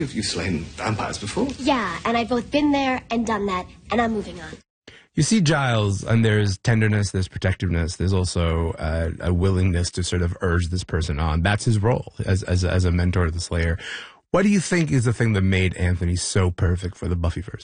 Have you slain vampires before? Yeah, and I've both been there and done that, and I'm moving on. You see Giles, and there's tenderness, there's protectiveness, there's also a willingness to sort of urge this person on. That's his role as a mentor to the Slayer. What do you think is the thing that made Anthony so perfect for the Buffyverse?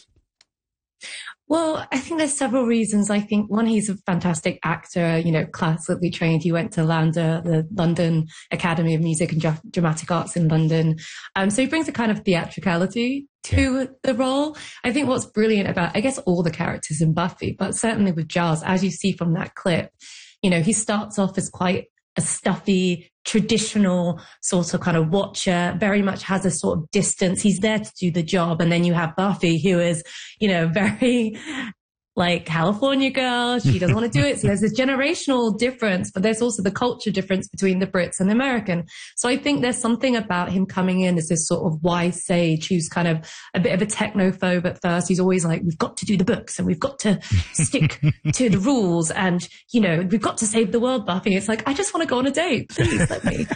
Well, I think there's several reasons. I think one, he's a fantastic actor, classically trained. He went to LAMDA, the London Academy of Music and Dramatic Arts in London. So he brings a kind of theatricality to the role. I think what's brilliant about, I guess, all the characters in Buffy, but certainly with Giles, as you see from that clip, he starts off as quite a stuffy, traditional sort of kind of watcher, very much has a sort of distance. He's there to do the job. And then you have Buffy, who is, very like California girl. She doesn't want to do it. So there's a generational difference, but there's also the culture difference between the Brits and the American. So I think there's something about him coming in as this sort of wise sage who's kind of a bit of a technophobe at first. He's always like, we've got to do the books and we've got to stick to the rules and, we've got to save the world, Buffy. It's like, I just want to go on a date. Please let me.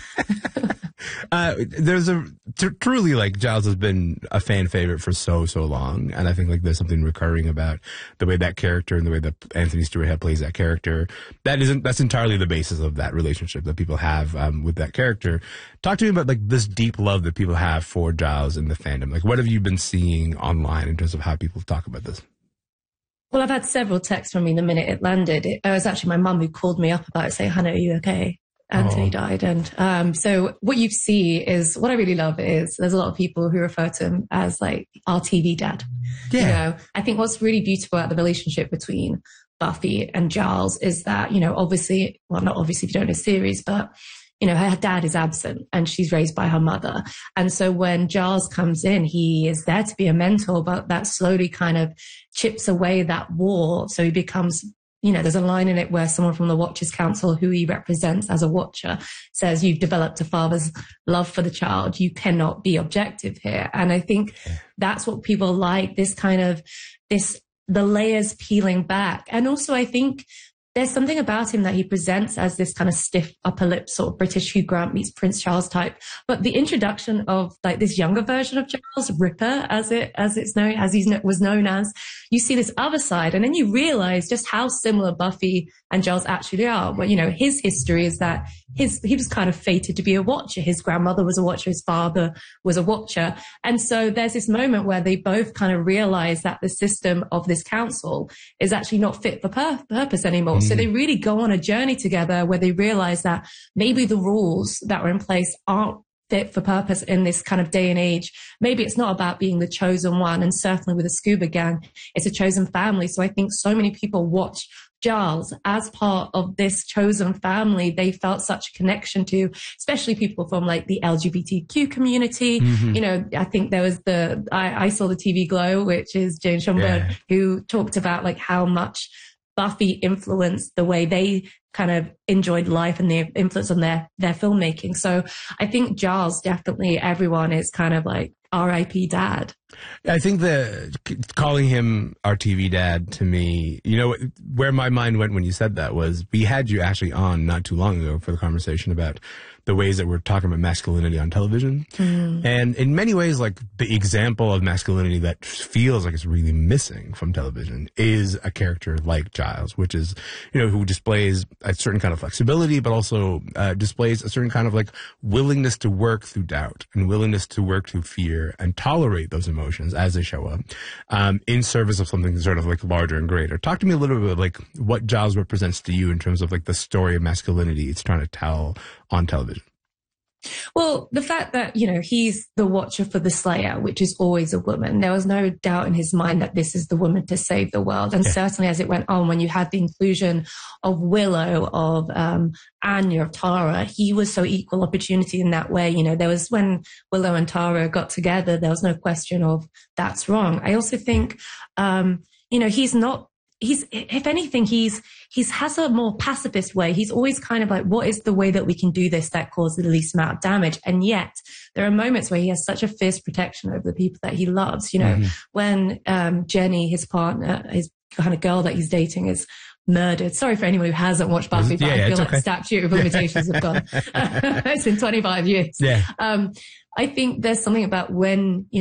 There's truly, like, Giles has been a fan favorite for so long. And I think, like, there's something recurring about the way that character and the way that Anthony Stewart Head plays that character. That's entirely the basis of that relationship that people have, with that character. Talk to me about, like, this deep love that people have for Giles in the fandom. Like, what have you been seeing online in terms of how people talk about this? Well, I've had several texts from me the minute it landed. It was actually my mum who called me up about it, saying, Hannah, are you okay? Anthony died. And so what you see is, what I really love is there's a lot of people who refer to him as like our TV dad. Yeah. I think what's really beautiful about the relationship between Buffy and Giles is that, obviously, well, not obviously if you don't know the series, but, her dad is absent and she's raised by her mother. And so when Giles comes in, he is there to be a mentor, but that slowly kind of chips away that wall. So he becomes, there's a line in it where someone from the Watchers Council, who he represents as a watcher, says, you've developed a father's love for the child. You cannot be objective here. And I think that's what people like, the layers peeling back. And also I think there's something about him that he presents as this kind of stiff upper lip sort of British Hugh Grant meets Prince Charles type. But the introduction of like this younger version of Giles, Ripper, as he was known as, you see this other side, and then you realize just how similar Buffy and Giles actually are. But his history is that he was kind of fated to be a watcher. His grandmother was a watcher, his father was a watcher. And so there's this moment where they both kind of realize that the system of this council is actually not fit for purpose anymore. Mm. So they really go on a journey together where they realize that maybe the rules that are in place aren't fit for purpose in this kind of day and age. Maybe it's not about being the chosen one. And certainly with the Scuba Gang, it's a chosen family. So I think so many people watch Giles as part of this chosen family. They felt such a connection to, especially people from like the LGBTQ community. Mm-hmm. I think there was I saw the TV Glow, which is Jane Schomburg, who talked about like how much Buffy influenced the way they kind of enjoyed life and the influence on their filmmaking. So I think Giles, definitely everyone is kind of like R.I.P. dad. I think calling him our TV dad, to me, where my mind went when you said that was, we had you actually on not too long ago for the conversation about the ways that we're talking about masculinity on television. Mm. And in many ways, like the example of masculinity that feels like it's really missing from television is a character like Giles, which is, who displays a certain kind of flexibility, but also displays a certain kind of like willingness to work through doubt and willingness to work through fear and tolerate those emotions as they show up, in service of something sort of like larger and greater. Talk to me a little bit like what Giles represents to you in terms of like the story of masculinity it's trying to tell on television. Well, the fact that, he's the watcher for the Slayer, which is always a woman. There was no doubt in his mind that this is the woman to save the world. And certainly as it went on, when you had the inclusion of Willow, of Anya, of Tara, he was so equal opportunity in that way. There was, when Willow and Tara got together, there was no question of that's wrong. I also think, if anything, he has a more pacifist way. He's always kind of like, what is the way that we can do this that causes the least amount of damage? And yet there are moments where he has such a fierce protection over the people that he loves. When Jenny, his partner, his kind of girl that he's dating, is murdered. Sorry for anyone who hasn't watched Buffy, but I feel like the statute of limitations have gone. It's been 25 years. Yeah. I think there's something about when,